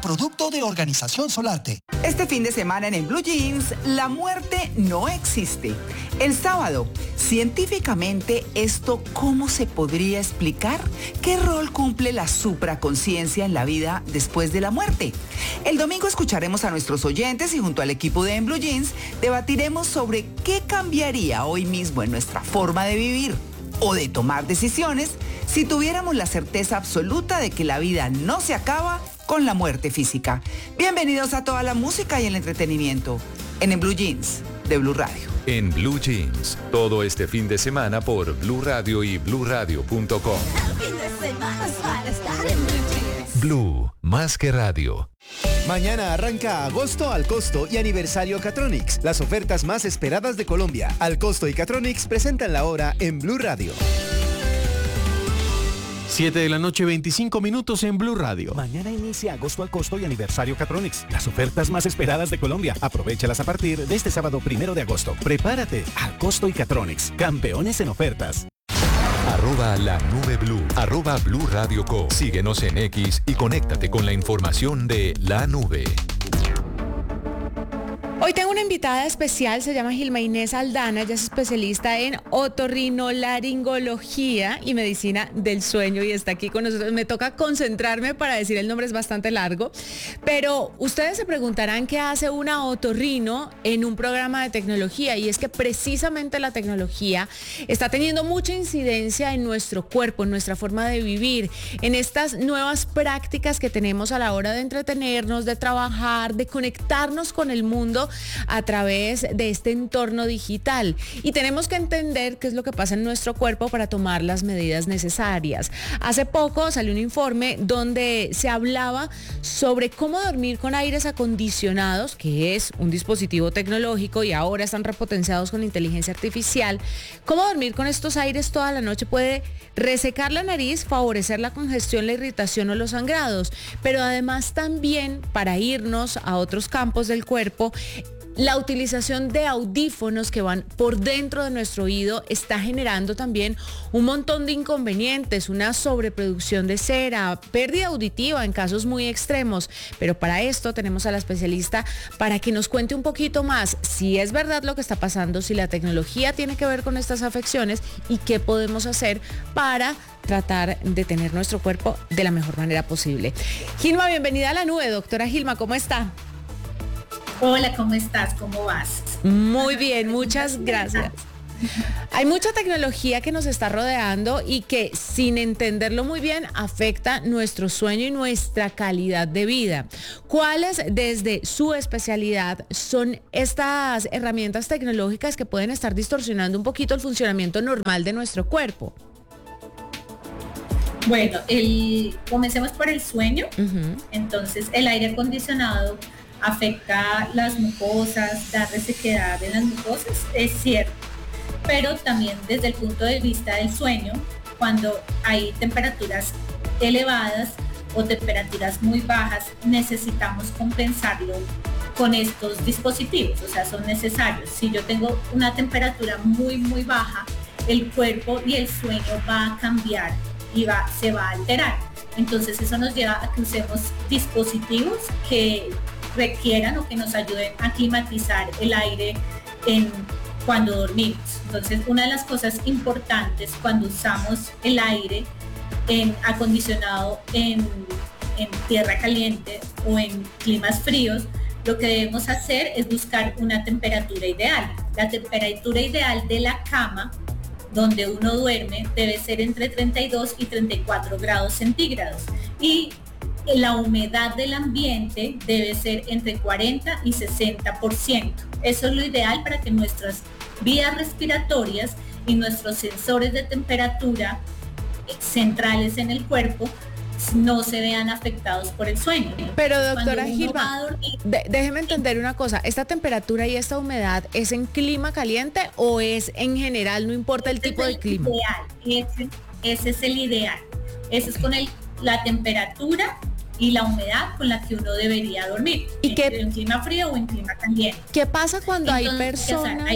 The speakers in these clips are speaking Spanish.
producto de Organización Solarte. Este fin de semana en Blue Jeans, la muerte no existe. El sábado, científicamente, ¿esto cómo se podría explicar? ¿Qué rol cumple la supraconciencia en la vida después de la muerte? El domingo escucharemos a nuestros oyentes y junto al equipo de En Blue Jeans debatiremos sobre qué cambiaría hoy mismo en nuestra forma de vivir o de tomar decisiones si tuviéramos la certeza absoluta de que la vida no se acaba con la muerte física. Bienvenidos a toda la música y el entretenimiento en Blue Jeans de Blue Radio. En Blue Jeans, todo este fin de semana por Blue Radio y bluradio.com. Blue, más que radio. Mañana arranca Agosto al Costo y Aniversario Catronics, las ofertas más esperadas de Colombia. Al Costo y Catronics presentan la hora en Blue Radio. 7:25 p.m. en Blue Radio. Mañana inicia Agosto al Costo y Aniversario Catronics, las ofertas más esperadas de Colombia. Aprovéchalas a partir de este sábado 1 de agosto. Prepárate, Al Costo y Catronics, campeones en ofertas. @LaNubeBlue, @Blue Radio Co. Síguenos en X y conéctate con la información de La Nube. Hoy tengo una invitada especial, se llama Gilma Inés Aldana, ella es especialista en otorrinolaringología y medicina del sueño y está aquí con nosotros. Me toca concentrarme para decir el nombre, es bastante largo, pero ustedes se preguntarán qué hace una otorrino en un programa de tecnología, y es que precisamente la tecnología está teniendo mucha incidencia en nuestro cuerpo, en nuestra forma de vivir, en estas nuevas prácticas que tenemos a la hora de entretenernos, de trabajar, de conectarnos con el mundo a través de este entorno digital, y tenemos que entender qué es lo que pasa en nuestro cuerpo para tomar las medidas necesarias. Hace poco salió un informe donde se hablaba sobre cómo dormir con aires acondicionados, que es un dispositivo tecnológico y ahora están repotenciados con inteligencia artificial. Cómo dormir con estos aires toda la noche puede resecar la nariz, favorecer la congestión, la irritación o los sangrados, pero además también, para irnos a otros campos del cuerpo, la utilización de audífonos que van por dentro de nuestro oído está generando también un montón de inconvenientes, una sobreproducción de cera, pérdida auditiva en casos muy extremos. Pero para esto tenemos a la especialista para que nos cuente un poquito más si es verdad lo que está pasando, si la tecnología tiene que ver con estas afecciones y qué podemos hacer para tratar de tener nuestro cuerpo de la mejor manera posible. Gilma, bienvenida a La Nube. Doctora Gilma, ¿cómo está? Hola, ¿cómo estás? ¿Cómo vas? Muy bien, muchas gracias. Hay mucha tecnología que nos está rodeando y que, sin entenderlo muy bien, afecta nuestro sueño y nuestra calidad de vida. ¿Cuáles, desde su especialidad, son estas herramientas tecnológicas que pueden estar distorsionando un poquito el funcionamiento normal de nuestro cuerpo? Bueno, comencemos por el sueño. Entonces, el aire acondicionado afecta las mucosas, da resequedad en las mucosas, es cierto, pero también desde el punto de vista del sueño, cuando hay temperaturas elevadas o temperaturas muy bajas, necesitamos compensarlo con estos dispositivos, o sea, son necesarios. Si yo tengo una temperatura muy baja, el cuerpo y el sueño va a cambiar y se va a alterar. Entonces eso nos lleva a que usemos dispositivos que requieran o que nos ayuden a climatizar el aire cuando dormimos. Entonces, una de las cosas importantes cuando usamos el aire acondicionado en tierra caliente o en climas fríos, lo que debemos hacer es buscar una temperatura ideal. La temperatura ideal de la cama donde uno duerme debe ser entre 32 y 34 grados centígrados, y la humedad del ambiente debe ser entre 40 y 60%. Eso es lo ideal para que nuestras vías respiratorias y nuestros sensores de temperatura centrales en el cuerpo no se vean afectados por el sueño. Pero doctora Gilma, déjeme entender una cosa, ¿esta temperatura y esta humedad es en clima caliente o es en general, no importa el tipo de clima? Ese es el ideal. Ese es con la temperatura y la humedad con la que uno debería dormir, en clima frío o en clima caliente. ¿Qué pasa cuando hay personas?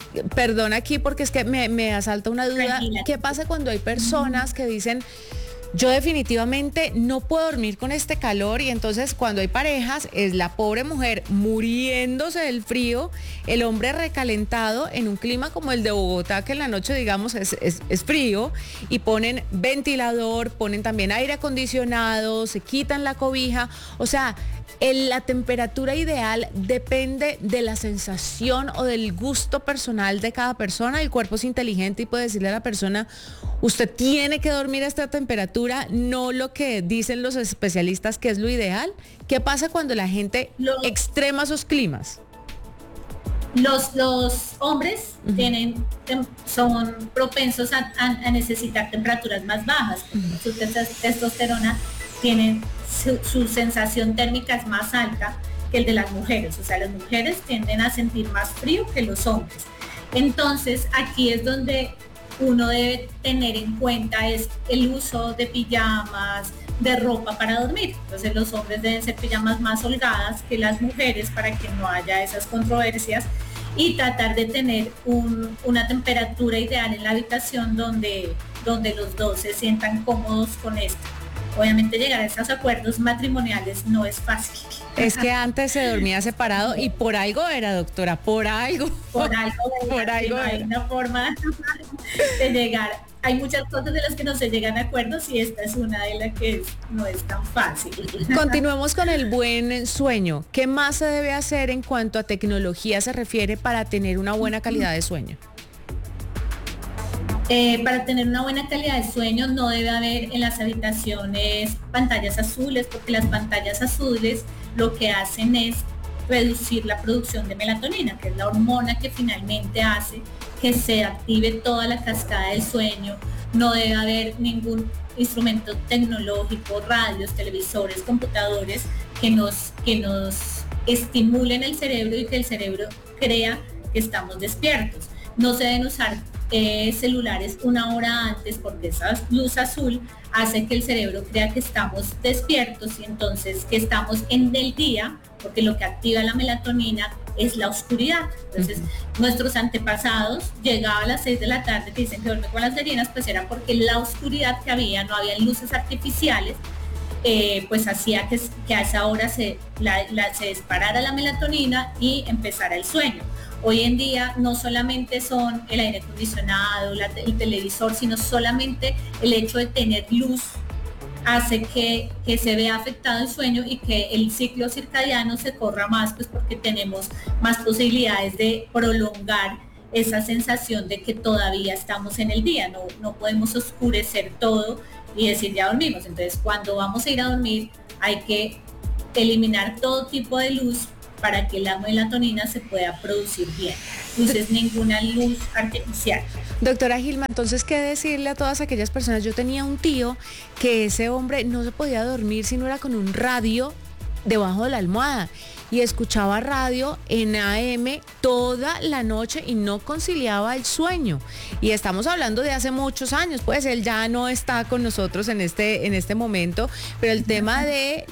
Perdón aquí porque es que me asalta una duda. Tranquila. ¿Qué pasa cuando hay personas que dicen, yo definitivamente no puedo dormir con este calor, y entonces cuando hay parejas es la pobre mujer muriéndose del frío, el hombre recalentado en un clima como el de Bogotá, que en la noche digamos es frío, y ponen ventilador, ponen también aire acondicionado, se quitan la cobija, o sea, la temperatura ideal depende de la sensación o del gusto personal de cada persona. El cuerpo es inteligente y puede decirle a la persona, usted tiene que dormir a esta temperatura, no lo que dicen los especialistas que es lo ideal. ¿Qué pasa cuando la gente extrema esos climas? Los hombres son propensos a necesitar temperaturas más bajas. Su testosterona tiene su sensación térmica es más alta que el de las mujeres. O sea, las mujeres tienden a sentir más frío que los hombres. Entonces, aquí es donde uno debe tener en cuenta es el uso de pijamas, de ropa para dormir. Entonces los hombres deben ser pijamas más holgadas que las mujeres para que no haya esas controversias, y tratar de tener una temperatura ideal en la habitación donde los dos se sientan cómodos con esto. Obviamente llegar a esos acuerdos matrimoniales no es fácil. Es que antes se dormía separado y por algo era, doctora, por algo. Por algo hay una forma de llegar. Hay muchas cosas de las que no se llegan a acuerdos y esta es una de las que no es tan fácil. Continuemos con el buen sueño. ¿Qué más se debe hacer en cuanto a tecnología se refiere para tener una buena calidad de sueño? Para tener una buena calidad de sueño no debe haber en las habitaciones pantallas azules, porque las pantallas azules lo que hacen es reducir la producción de melatonina, que es la hormona que finalmente hace que se active toda la cascada del sueño. No debe haber ningún instrumento tecnológico, radios, televisores, computadores que nos estimulen el cerebro y que el cerebro crea que estamos despiertos. No se deben usar celulares una hora antes, porque esa luz azul hace que el cerebro crea que estamos despiertos y entonces que estamos en el día, porque lo que activa la melatonina es la oscuridad. Entonces, nuestros antepasados llegaban a las 6 de la tarde, que dicen que duermen con las gallinas, pues era porque la oscuridad que había, no había luces artificiales, pues hacía que a esa hora se disparara la melatonina y empezara el sueño. Hoy en día no solamente son el aire acondicionado, el televisor, sino solamente el hecho de tener luz hace que se vea afectado el sueño y que el ciclo circadiano se corra más, pues porque tenemos más posibilidades de prolongar esa sensación de que todavía estamos en el día. No podemos oscurecer todo y decir ya dormimos. Entonces, cuando vamos a ir a dormir hay que eliminar todo tipo de luz para que la melatonina se pueda producir bien. Entonces, ninguna luz artificial. Doctora Gilma, entonces, ¿qué decirle a todas aquellas personas? Yo tenía un tío que ese hombre no se podía dormir si no era con un radio debajo de la almohada, y escuchaba radio en AM toda la noche y no conciliaba el sueño. Y estamos hablando de hace muchos años, pues él ya no está con nosotros en este momento, pero el tema de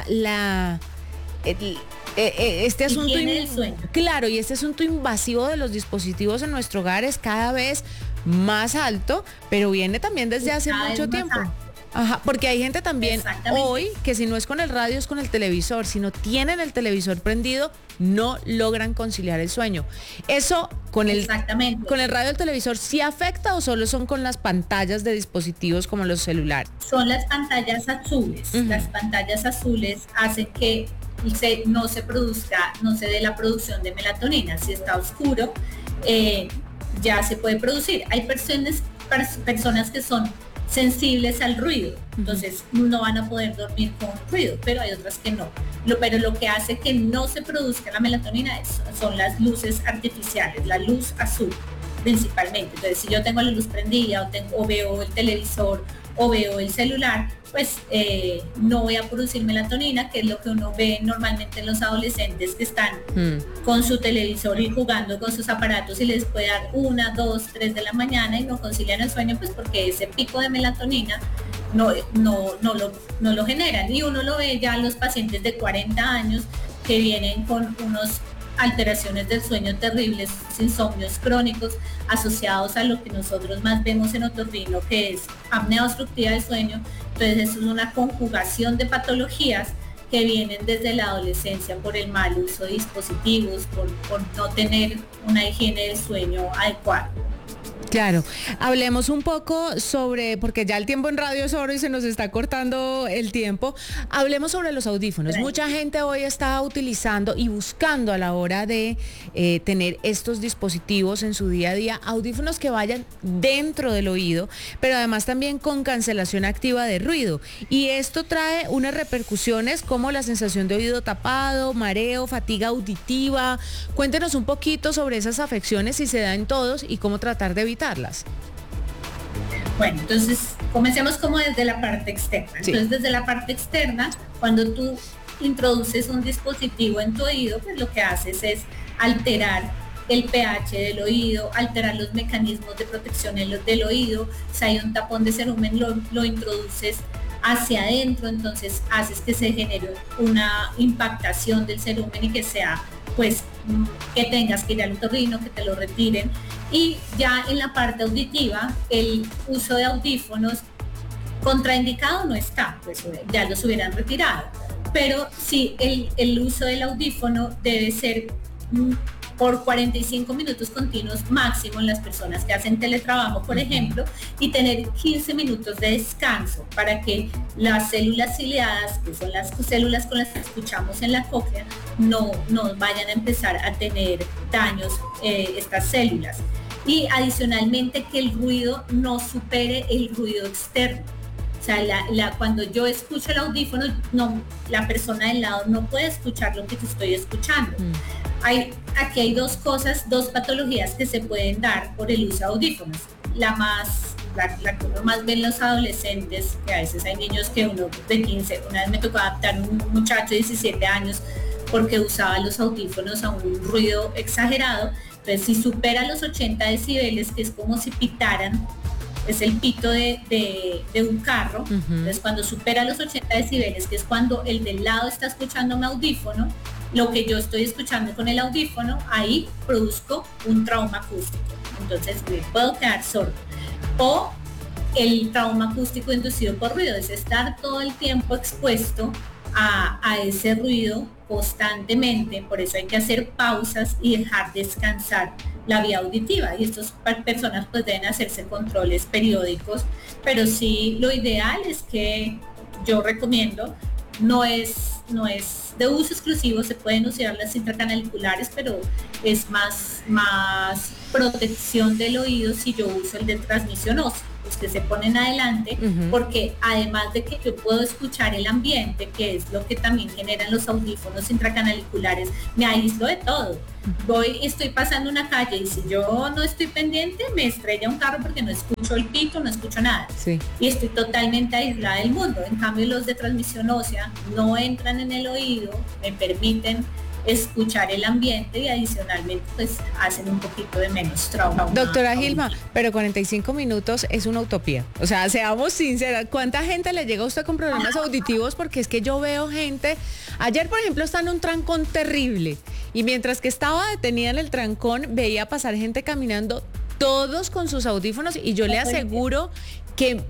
este asunto, claro, y este asunto invasivo de los dispositivos en nuestro hogar es cada vez más alto, pero viene también desde hace mucho tiempo. Ajá, porque hay gente también hoy que si no es con el radio es con el televisor. Si no tienen el televisor prendido, no logran conciliar el sueño. ¿Eso con el radio o el televisor sí afecta o solo son con las pantallas de dispositivos como los celulares? Son las pantallas azules. Las pantallas azules hacen que no se dé la producción de melatonina. Si está oscuro, ya se puede producir. Hay personas que son sensibles al ruido, entonces no van a poder dormir con ruido, pero hay otras que no. Pero lo que hace que no se produzca la melatonina son las luces artificiales, la luz azul principalmente. Entonces, si yo tengo la luz prendida o veo el televisor o veo el celular, pues no voy a producir melatonina, que es lo que uno ve normalmente en los adolescentes que están con su televisor y jugando con sus aparatos, y les puede dar 1, 2, 3 de la mañana y no concilian el sueño, pues porque ese pico de melatonina no lo generan. Y uno lo ve ya en los pacientes de 40 años que vienen con unos alteraciones del sueño terribles, insomnios crónicos asociados a lo que nosotros más vemos en otorrino, que es apnea obstructiva del sueño. Entonces es una conjugación de patologías que vienen desde la adolescencia por el mal uso de dispositivos, por no tener una higiene del sueño adecuada. Claro, hablemos un poco sobre, porque ya el tiempo en radio es oro y se nos está cortando el tiempo, hablemos sobre los audífonos. Mucha gente hoy está utilizando y buscando a la hora de tener estos dispositivos en su día a día, audífonos que vayan dentro del oído, pero además también con cancelación activa de ruido. Y esto trae unas repercusiones como la sensación de oído tapado, mareo, fatiga auditiva. Cuéntenos un poquito sobre esas afecciones, si se da en todos y cómo tratar de evitarlas. Bueno, entonces comencemos como desde la parte externa. Sí. Entonces desde la parte externa, cuando tú introduces un dispositivo en tu oído, pues lo que haces es alterar el pH del oído, alterar los mecanismos de protección del oído. Si hay un tapón de cerumen, lo introduces hacia adentro, entonces haces que se genere una impactación del cerumen y que sea, pues, que tengas que ir al otorrino, que te lo retiren. Y ya en la parte auditiva, el uso de audífonos contraindicado no está, pues ya los hubieran retirado. Pero sí, el uso del audífono debe ser por 45 minutos continuos máximo en las personas que hacen teletrabajo, por ejemplo, y tener 15 minutos de descanso para que las células ciliadas, que son las células con las que escuchamos en la cóclea, no vayan a empezar a tener daños estas células. Y adicionalmente que el ruido no supere el ruido externo. O sea, cuando yo escucho el audífono, la persona del lado no puede escuchar lo que yo estoy escuchando. Aquí hay dos patologías que se pueden dar por el uso de audífonos. La que uno más ve en los adolescentes, que a veces hay niños que uno de 15, una vez me tocó adaptar un muchacho de 17 años porque usaba los audífonos a un ruido exagerado. Entonces, si supera los 80 decibeles, que es como si pitaran, es el pito de un carro. Entonces, cuando supera los 80 decibeles, que es cuando el del lado está escuchando mi audífono, lo que yo estoy escuchando con el audífono, ahí produzco un trauma acústico. Entonces me puedo quedar sordo. O el trauma acústico inducido por ruido, es estar todo el tiempo expuesto a ese ruido constantemente. Por eso hay que hacer pausas y dejar descansar la vía auditiva. Y estas personas pues deben hacerse controles periódicos. Pero sí, lo ideal es que yo recomiendo, no es de uso exclusivo, se pueden usar las intracanaliculares, pero es más protección del oído si yo uso el de transmisión ósea, los que se ponen adelante, porque además de que yo puedo escuchar el ambiente, que es lo que también generan los audífonos intracanaliculares, me aíslo de todo. Estoy pasando una calle y si yo no estoy pendiente, me estrella un carro porque no escucho el pito, no escucho nada. Sí. Y estoy totalmente aislada del mundo. En cambio, los de transmisión ósea no entran en el oído, me permiten escuchar el ambiente y adicionalmente pues hacen un poquito de menos trauma. Doctora Gilma, pero 45 minutos es una utopía. O sea, seamos sinceras, ¿cuánta gente le llega a usted con problemas auditivos? Porque es que yo veo gente, ayer por ejemplo estaba en un trancón terrible y mientras que estaba detenida en el trancón veía pasar gente caminando todos con sus audífonos y yo le aseguro que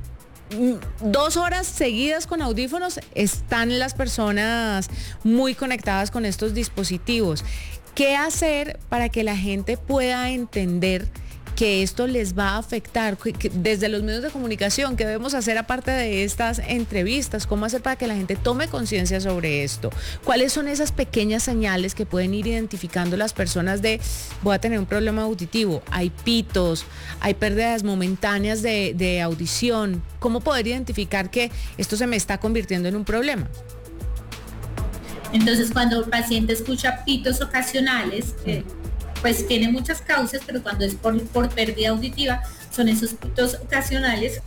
2 horas seguidas con audífonos están las personas muy conectadas con estos dispositivos. ¿Qué hacer para que la gente pueda entender que esto les va a afectar? Desde los medios de comunicación, ¿qué debemos hacer aparte de estas entrevistas? ¿Cómo hacer para que la gente tome conciencia sobre esto? ¿Cuáles son esas pequeñas señales que pueden ir identificando las personas de voy a tener un problema auditivo? Hay pitos, hay pérdidas momentáneas de audición. ¿Cómo poder identificar que esto se me está convirtiendo en un problema? Entonces, cuando el paciente escucha pitos ocasionales, pues tiene muchas causas, pero cuando es por pérdida auditiva, son esos pitos ocasionales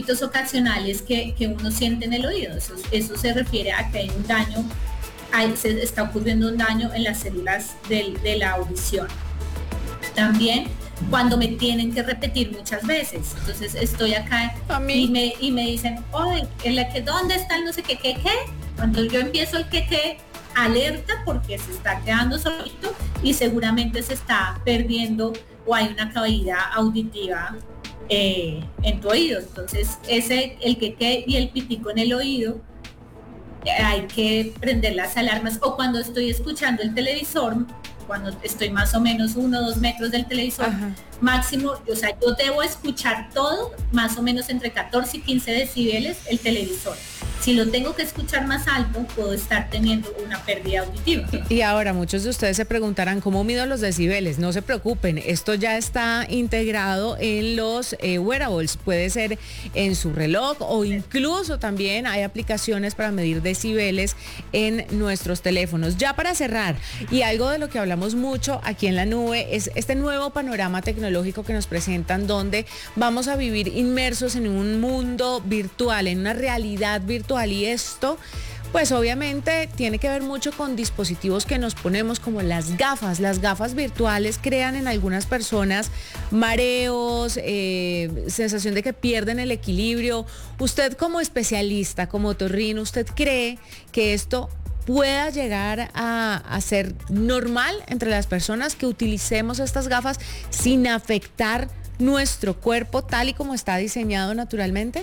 que uno siente en el oído. Eso se refiere a que hay un daño, se está ocurriendo un daño en las células de la audición. También cuando me tienen que repetir muchas veces. Entonces estoy acá y me dicen, oye, ¿dónde está el no sé qué? Cuando yo empiezo el qué, alerta porque se está quedando solito y seguramente se está perdiendo o hay una caída auditiva en tu oído. Entonces el que y el pitico en el oído, hay que prender las alarmas. O cuando estoy escuchando el televisor, cuando estoy más o menos 1 o 2 metros del televisor, máximo, o sea, yo debo escuchar todo más o menos entre 14 y 15 decibeles el televisor. Si lo tengo que escuchar más alto, puedo estar teniendo una pérdida auditiva. Y ahora muchos de ustedes se preguntarán cómo mido los decibeles. No se preocupen, esto ya está integrado en los wearables. Puede ser en su reloj o incluso también hay aplicaciones para medir decibeles en nuestros teléfonos. Ya para cerrar, y algo de lo que hablamos mucho aquí en la nube es este nuevo panorama tecnológico que nos presentan, donde vamos a vivir inmersos en un mundo virtual, en una realidad virtual. Y esto, pues obviamente tiene que ver mucho con dispositivos que nos ponemos como las gafas. Las gafas virtuales crean en algunas personas mareos, sensación de que pierden el equilibrio. Usted como especialista, como otorrino, ¿usted cree que esto pueda llegar a ser normal entre las personas que utilicemos estas gafas sin afectar nuestro cuerpo tal y como está diseñado naturalmente?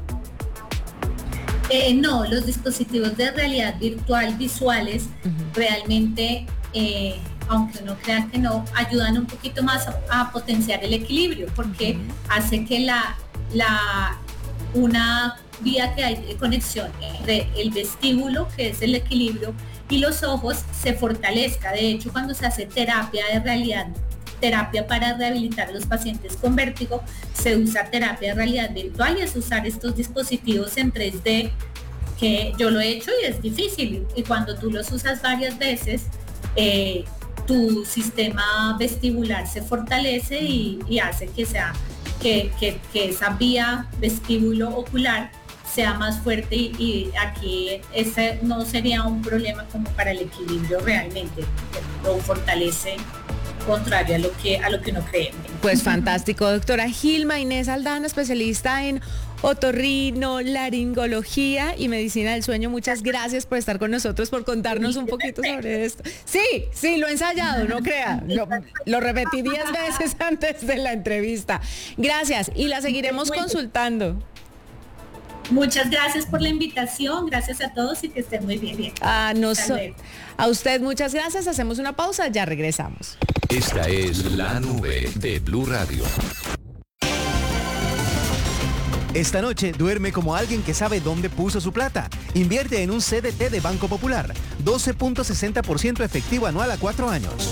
No, los dispositivos de realidad virtual visuales realmente, aunque uno crea que no, ayudan un poquito más a potenciar el equilibrio, porque hace que una vía que hay de conexión entre el vestíbulo, que es el equilibrio, y los ojos se fortalezca. De hecho, cuando se hace terapia para rehabilitar a los pacientes con vértigo, se usa terapia de realidad virtual y es usar estos dispositivos en 3D, que yo lo he hecho y es difícil. Y cuando tú los usas varias veces, tu sistema vestibular se fortalece y hace que esa vía vestíbulo ocular sea más fuerte y aquí ese no sería un problema como para el equilibrio realmente, lo fortalece, contrario a lo que uno cree. Pues fantástico, doctora Gilma Inés Aldana, especialista en otorrino, laringología y medicina del sueño. Muchas gracias por estar con nosotros, por contarnos un poquito sobre esto. Sí, lo he ensayado, no crea. Lo repetí 10 veces antes de la entrevista. Gracias y la seguiremos consultando. Muchas gracias por la invitación, gracias a todos y que estén muy bien. A usted muchas gracias, hacemos una pausa, ya regresamos. Esta es La Nube de Blue Radio. Esta noche duerme como alguien que sabe dónde puso su plata. Invierte en un CDT de Banco Popular, 12.60% efectivo anual a 4 años.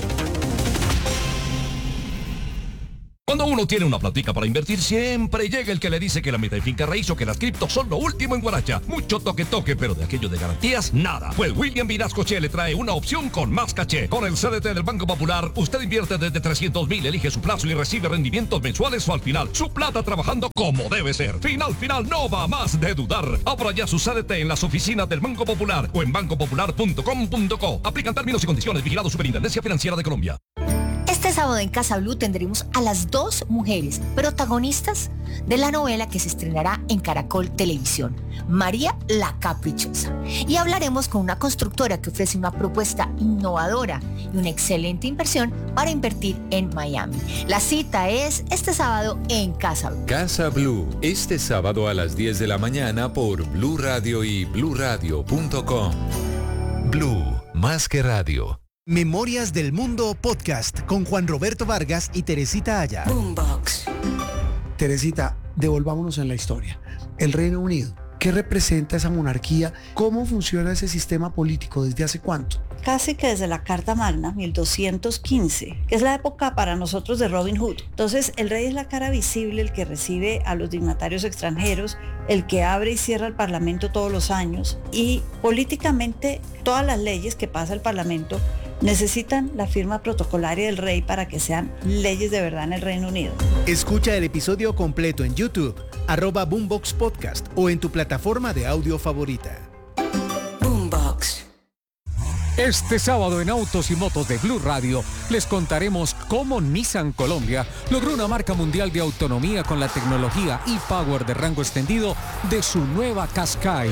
Cuando uno tiene una platica para invertir, siempre llega el que le dice que la meta de finca raíz o que las criptos son lo último en Guaracha. Mucho toque, pero de aquello de garantías, nada. Pues William Vinascoche le trae una opción con más caché. Con el CDT del Banco Popular, usted invierte desde 300,000, elige su plazo y recibe rendimientos mensuales o al final. Su plata trabajando como debe ser. Final, no va más de dudar. Abra ya su CDT en las oficinas del Banco Popular o en bancopopular.com.co. Aplican términos y condiciones. Vigilado Superintendencia Financiera de Colombia. Este sábado en Casa Blue tendremos a las 2 mujeres protagonistas de la novela que se estrenará en Caracol Televisión, María la Caprichosa. Y hablaremos con una constructora que ofrece una propuesta innovadora y una excelente inversión para invertir en Miami. La cita es este sábado en Casa Blue. Casa Blue, este sábado a las 10 de la mañana por Blue Radio y bluradio.com. Blue, más que radio. Memorias del Mundo Podcast con Juan Roberto Vargas y Teresita Aya. Boombox. Teresita, devolvámonos en la historia. El Reino Unido, ¿qué representa esa monarquía? ¿Cómo funciona ese sistema político? ¿Desde hace cuánto? Casi que desde la Carta Magna, 1215, que es la época para nosotros de Robin Hood. Entonces, el rey es la cara visible, el que recibe a los dignatarios extranjeros, el que abre y cierra el Parlamento todos los años, y políticamente todas las leyes que pasa el Parlamento necesitan la firma protocolaria del rey para que sean leyes de verdad en el Reino Unido. Escucha el episodio completo en YouTube, @Boombox Podcast o en tu plataforma de audio favorita. Boombox. Este sábado en Autos y Motos de Blue Radio les contaremos cómo Nissan Colombia logró una marca mundial de autonomía con la tecnología e-Power de rango extendido de su nueva Qashqai.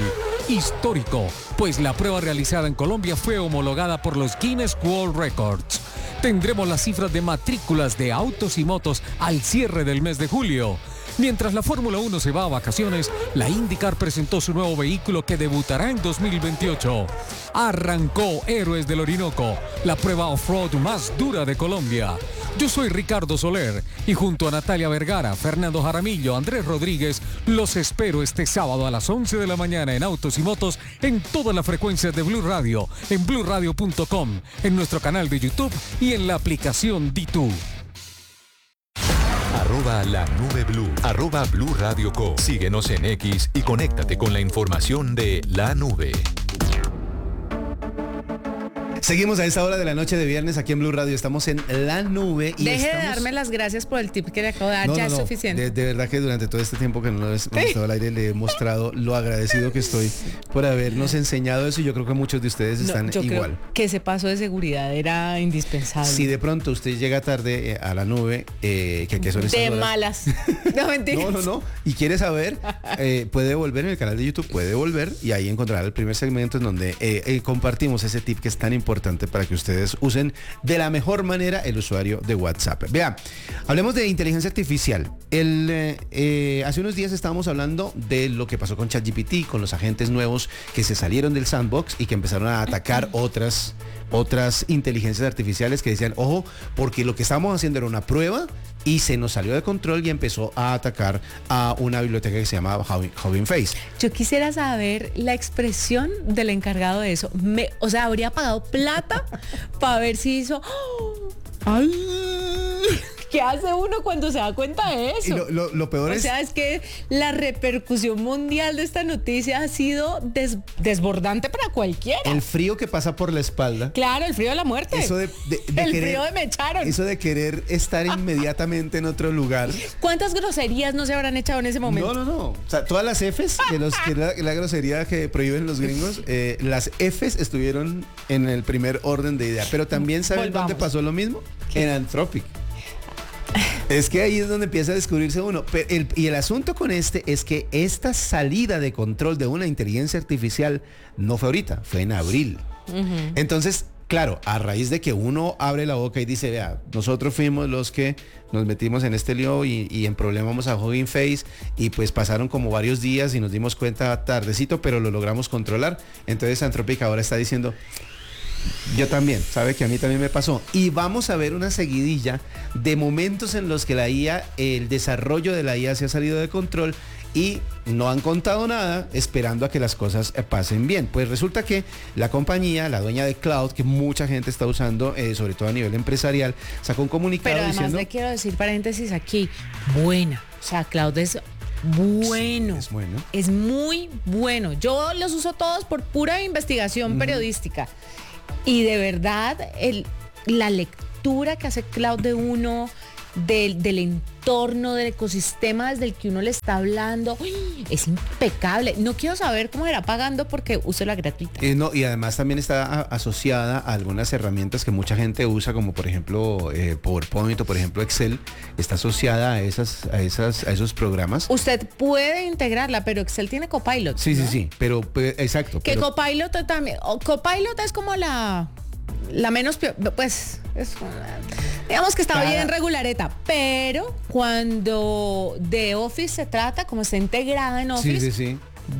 histórico, pues la prueba realizada en Colombia fue homologada por los Guinness World Records. Tendremos las cifras de matrículas de autos y motos al cierre del mes de julio. Mientras la Fórmula 1 se va a vacaciones, la IndyCar presentó su nuevo vehículo que debutará en 2028. Arrancó Héroes del Orinoco, la prueba off-road más dura de Colombia. Yo soy Ricardo Soler y junto a Natalia Vergara, Fernando Jaramillo, Andrés Rodríguez, los espero este sábado a las 11 de la mañana en Autos y Motos en todas las frecuencias de Blue Radio, en bluradio.com, en nuestro canal de YouTube y en la aplicación DITU. La Nube Blue, @Blue Radio Co. Síguenos en X y conéctate con la información de la nube. Seguimos a esta hora de la noche de viernes aquí en Blue Radio. Estamos en la nube. Y Deje estamos... de darme las gracias por el tip que le acabo de dar. Es suficiente. De verdad que durante todo este tiempo que no hemos estado al aire le he mostrado lo agradecido que estoy por habernos enseñado eso y yo creo que muchos de ustedes están igual. Creo que ese paso de seguridad era indispensable. Si de pronto usted llega tarde a la nube, que son estas de horas. malas. No, mentiras. No. Y quiere saber, puede volver en el canal de YouTube, puede volver y ahí encontrará el primer segmento en donde compartimos ese tip que es tan importante para que ustedes usen de la mejor manera el usuario de WhatsApp. Vean, hablemos de inteligencia artificial. Hace unos días estábamos hablando de lo que pasó con ChatGPT, con los agentes nuevos que se salieron del sandbox y que empezaron a atacar otras inteligencias artificiales que decían, ojo, porque lo que estábamos haciendo era una prueba y se nos salió de control y empezó a atacar a una biblioteca que se llamaba Hugging Face. Yo quisiera saber la expresión del encargado de eso. O sea, habría pagado plata para ver si hizo... ¡Ay! ¿Qué hace uno cuando se da cuenta de eso? Y lo peor es... O sea, es que la repercusión mundial de esta noticia ha sido desbordante para cualquiera. El frío que pasa por la espalda. Claro, el frío de la muerte. Eso de frío de me echaron. Eso de querer estar inmediatamente en otro lugar. ¿Cuántas groserías no se habrán echado en ese momento? No. O sea, todas las Fs, que la grosería que prohíben los gringos, las Fs estuvieron en el primer orden de idea. Pero también, ¿saben dónde pasó lo mismo? En Anthropic. Es que ahí es donde empieza a descubrirse uno. Y el asunto con es que esta salida de control de una inteligencia artificial no fue ahorita, fue en abril. Uh-huh. Entonces, claro, a raíz de que uno abre la boca y dice, vea, nosotros fuimos los que nos metimos en este lío y emproblemamos a Hugging Face y pues pasaron como varios días y nos dimos cuenta tardecito, pero lo logramos controlar. Entonces Anthropic ahora está diciendo... Yo también, sabe que a mí también me pasó. Y vamos a ver una seguidilla de momentos en los que la IA, el desarrollo de la IA se ha salido de control y no han contado nada esperando a que las cosas pasen bien. Pues resulta que la compañía, la dueña de Cloud, que mucha gente está usando, sobre todo a nivel empresarial, sacó un comunicado. Pero además diciendo... le quiero decir paréntesis aquí, buena. O sea, Cloud es bueno. Sí, es bueno. Es muy bueno. Yo los uso todos por pura investigación periodística. Y de verdad, la lectura que hace Cloud de uno, del entorno, del ecosistema desde el que uno le está hablando, es impecable. No quiero saber cómo era pagando porque uso la gratuita. Y además también está asociada a algunas herramientas que mucha gente usa, como por ejemplo PowerPoint o por ejemplo Excel, está asociada a esos programas. Usted puede integrarla, pero Excel tiene Copilot. Sí, ¿no? sí, pero exacto. Que Copilot también. Copilot es como la menos, pues, digamos que está bien regulareta, pero cuando de Office se trata, como está integrada en Office,